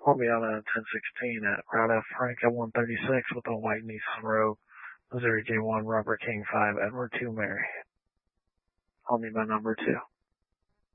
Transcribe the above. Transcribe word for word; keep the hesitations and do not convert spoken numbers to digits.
I'll be out at ten sixteen at Route F Frank at one thirty-six with a white Nissan Rogue, Missouri J one, Robert King five, Edward two, Mary. I'll need my number two.